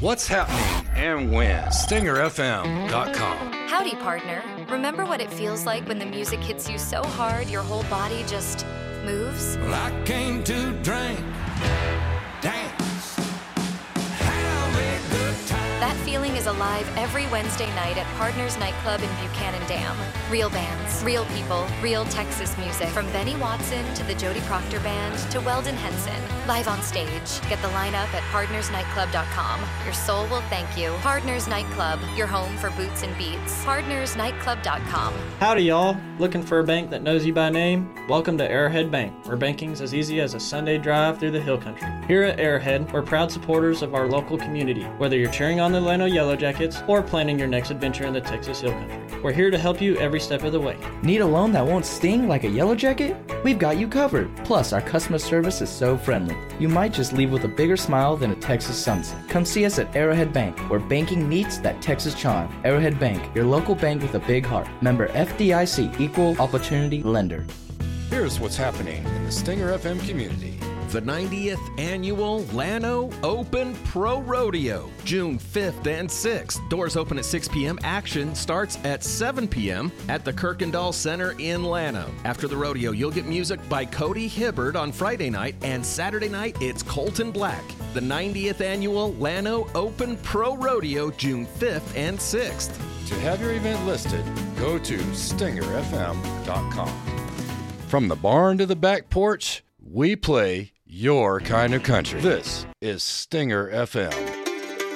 what's happening and when. StingerFM.com. Howdy, partner. Remember what it feels like when the music hits you so hard your whole body just moves? Well, I came to drink, dance, have a good time. That feeling is alive every Wednesday night at Partners Nightclub in Buchanan Dam. Real bands, real people, real Texas music. From Benny Watson to the Jody Proctor Band to Weldon Henson. Live on stage. Get the lineup at partnersnightclub.com. Your soul will thank you. Partners Nightclub, your home for boots and beats. Partnersnightclub.com. Howdy, y'all. Looking for a bank that knows you by name? Welcome to Arrowhead Bank, where banking's as easy as a Sunday drive through the hill country. Here at Arrowhead, we're proud supporters of our local community, whether you're cheering on the Llano Yellow Jackets or planning your next adventure in the Texas Hill Country. We're here to help you every step of the way. Need a loan that won't sting like a Yellow Jacket? We've got you covered. Plus, our customer service is so friendly. You might just leave with a bigger smile than a Texas sunset. Come see us at Arrowhead Bank, where banking meets that Texas charm. Arrowhead Bank, your local bank with a big heart. Member FDIC, Equal Opportunity Lender. Here's what's happening in the Stinger FM community. The 90th Annual Llano Open Pro Rodeo, June 5th and 6th. Doors open at 6 p.m. Action starts at 7 p.m. at the Kirkendall Center in Llano. After the rodeo, you'll get music by Cody Hibbard on Friday night, and Saturday night, it's Colton Black. The 90th Annual Llano Open Pro Rodeo, June 5th and 6th. To have your event listed, go to StingerFM.com. From the barn to the back porch, we play your kind of country. This is Stinger FM.